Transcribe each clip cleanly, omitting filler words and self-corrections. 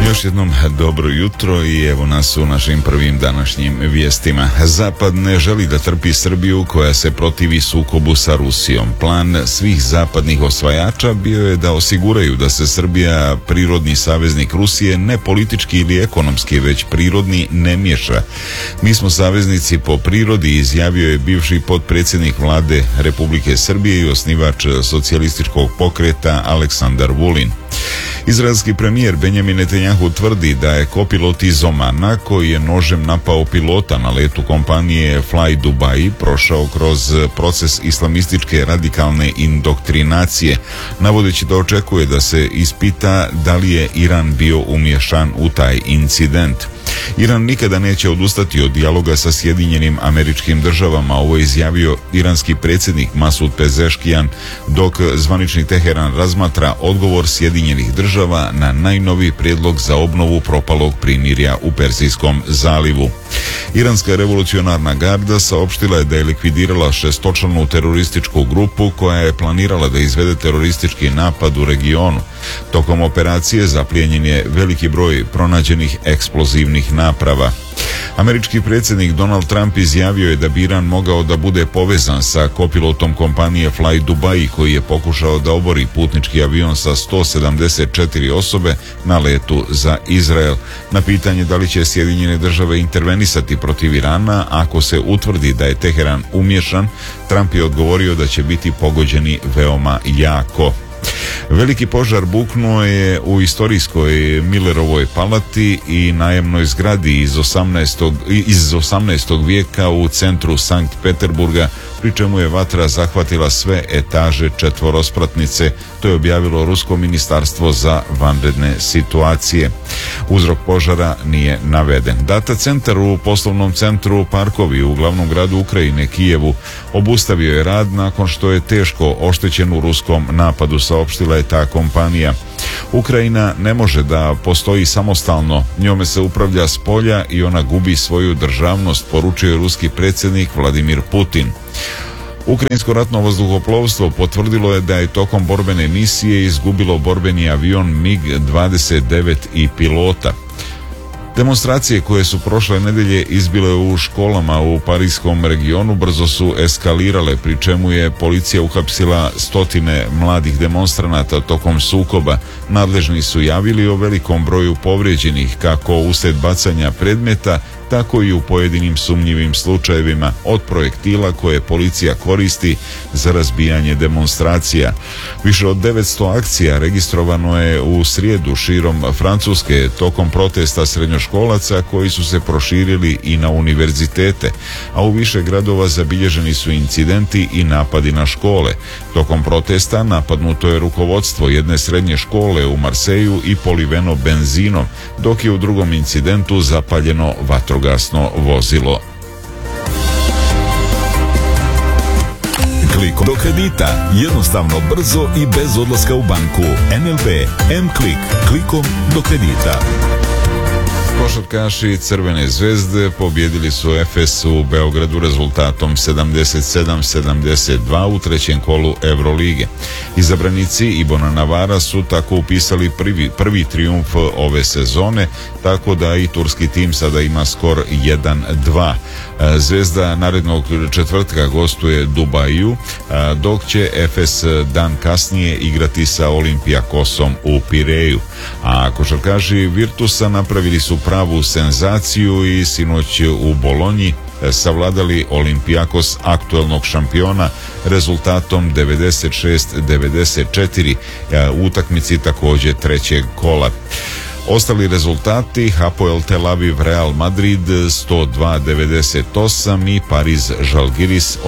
Još jednom dobro jutro i evo nas u našim prvim današnjim vijestima. Zapad ne želi da trpi Srbiju koja se protivi sukobu sa Rusijom. Plan svih zapadnih osvajača bio je da osiguraju da se Srbija, prirodni saveznik Rusije, ne politički ili ekonomski, već prirodni, ne miješa. Mi smo saveznici po prirodi, izjavio je bivši potpredsjednik vlade Republike Srbije i osnivač socijalističkog pokreta Aleksandar Vulin. Izraelski premijer Benjamin Netanjahu tvrdi da je kopilot iz Omana, koji je nožem napao pilota na letu kompanije Fly Dubai, prošao kroz proces islamističke radikalne indoktrinacije, navodeći da očekuje da se ispita da li je Iran bio umiješan u taj incident. Iran nikada neće odustati od dijaloga sa Sjedinjenim Američkim Državama, ovo je izjavio iranski predsjednik Masud Pezeškijan, dok zvanični Teheran razmatra odgovor Sjedinjenih Država na najnoviji prijedlog za obnovu propalog primirja u Perzijskom zalivu. Iranska revolucionarna garda saopštila je da je likvidirala šestočlanu terorističku grupu koja je planirala da izvede teroristički napad u regionu. Tokom operacije zaplijenjen je veliki broj pronađenih eksplozivnih naprava. Američki predsjednik Donald Trump izjavio je da bi Iran mogao da bude povezan sa kopilotom kompanije Fly Dubai, koji je pokušao da obori putnički avion sa 174 osobe na letu za Izrael. Na pitanje da li će Sjedinjene Države intervenisati protiv Irana ako se utvrdi da je Teheran umiješan, Trump je odgovorio da će biti pogođeni veoma jako. Veliki požar buknuo je u istorijskoj Millerovoj palati i najemnoj zgradi iz 18. vijeka u centru Sankt Peterburga, pri čemu je vatra zahvatila sve etaže četvorospratnice, to je objavilo Rusko ministarstvo za vanredne situacije. Uzrok požara nije naveden. Data centar u poslovnom centru Parkovi u glavnom gradu Ukrajine, Kijevu, obustavio je rad nakon što je teško oštećen u ruskom napadu, saopštila je ta kompanija. Ukrajina ne može da postoji samostalno, njome se upravlja s polja i ona gubi svoju državnost, poručio je ruski predsjednik Vladimir Putin. Ukrajinsko ratno vazduhoplovstvo potvrdilo je da je tokom borbene misije izgubilo borbeni avion MiG-29 i pilota. Demonstracije koje su prošle nedelje izbile u školama u parijskom regionu brzo su eskalirale, pri čemu je policija uhapsila stotine mladih demonstranata tokom sukoba. Nadležni su javili o velikom broju povrijeđenih, kako uslijed bacanja predmeta, tako i u pojedinim sumnjivim slučajevima, od projektila koje policija koristi za razbijanje demonstracija. Više od 900 akcija registrovano je u srijedu širom Francuske tokom protesta srednjoškolaca koji su se proširili i na univerzitete, a u više gradova zabilježeni su incidenti i napadi na škole. Tokom protesta napadnuto je rukovodstvo jedne srednje škole u Marseju i poliveno benzinom, dok je u drugom incidentu zapaljeno vatrogasno vozilo. Klikom do kredita, jednostavno, brzo i bez odlaska u banku. NLB M-Klik, klikom do kredita. Košarkaši Crvene zvezde pobjedili su Efes u Beogradu rezultatom 77-72 u trećem kolu Evrolige. Izabranici Ibona Navara su tako upisali prvi trijumf ove sezone, tako da i turski tim sada ima skor 1-2. Zvezda narednog četvrtka gostuje Dubaju, dok će Efes dan kasnije igrati sa Olimpijakosom u Pireju. A košarkaši Virtusa napravili su pravu senzaciju i sinoć u Bolonji savladali Olimpijakos, aktuelnog šampiona, rezultatom 96-94 u utakmici također trećeg kola. Ostali rezultati: Hapoel Tel Aviv Real Madrid 102-98 i Pariz Žalgiris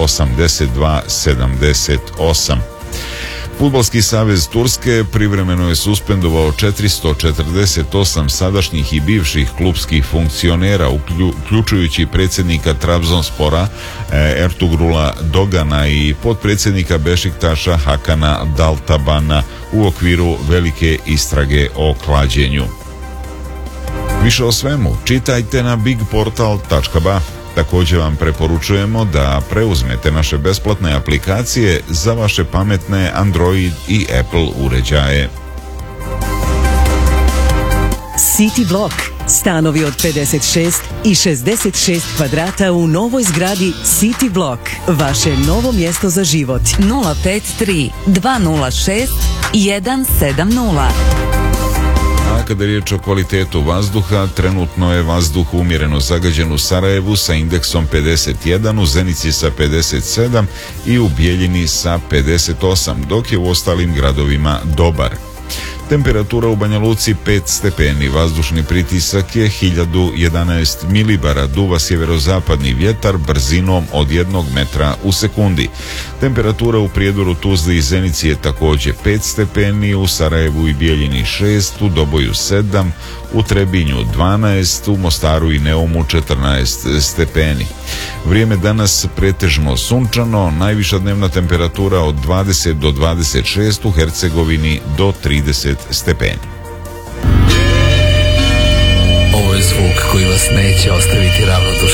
82-78. Fudbalski savez Turske privremeno je suspendovao 448 sadašnjih i bivših klubskih funkcionera, uključujući predsjednika Trabzonspora Ertugrula Dogana i potpredsjednika Bešiktaša Hakana Daltabana u okviru velike istrage o klađenju. Više o svemu čitajte na bigportal.ba. Također vam preporučujemo da preuzmete naše besplatne aplikacije za vaše pametne Android i Apple uređaje. City Block. Stanovi od 56 i 66 kvadrata u novoj zgradi City Block. Vaše novo mjesto za život. 053 206 170. A kada je riječ o kvalitetu vazduha, trenutno je vazduh umjereno zagađen u Sarajevu sa indeksom 51, u Zenici sa 57 i u Bijeljini sa 58, dok je u ostalim gradovima dobar. Temperatura u Banja Luci 5 stepeni, vazdušni pritisak je 1011 milibara, duva sjeverozapadni vjetar brzinom od 1 metra u sekundi. Temperatura u Prijedoru, Tuzli i Zenici je također 5 stepeni, u Sarajevu i Bijeljini 6, u Doboju 7, u Trebinju 12, u Mostaru i Neumu 14 stepeni. Vrijeme danas pretežno sunčano, najviša dnevna temperatura od 20 do 26, u Hercegovini do 30 stepeni. Ovo je zvuk koji vas neće ostaviti ravnodušnim.